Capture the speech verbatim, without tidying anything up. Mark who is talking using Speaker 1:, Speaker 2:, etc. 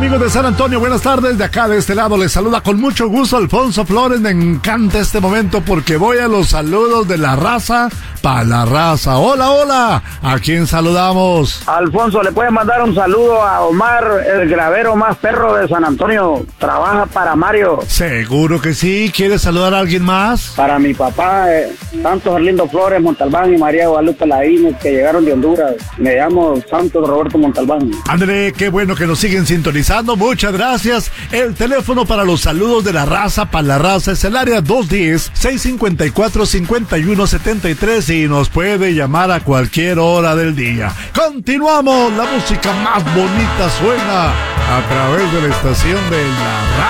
Speaker 1: amigos de San Antonio? Buenas tardes. De acá, de este lado, les saluda con mucho gusto Alfonso Flores. Me encanta este momento porque voy a los saludos de la raza para la raza. Hola, hola. ¿A quién saludamos?
Speaker 2: Alfonso, le puedes mandar un saludo a Omar, el gravero más perro de San Antonio. Trabaja para Mario.
Speaker 1: Seguro que sí. ¿Quieres saludar a alguien más?
Speaker 2: Para mi papá, eh, Santos Arlindo Flores Montalbán y María Guadalupe Laínez, que llegaron de Honduras. Me llamo Santos Roberto Montalbán.
Speaker 1: André, qué bueno que nos siguen sintonizando. Muchas gracias. El teléfono para los saludos de la raza para la raza es el área dos uno cero, seis cinco cuatro, cinco uno siete tres y nos puede llamar a cualquier hora del día. Continuamos. La música más bonita suena a través de la estación de la raza.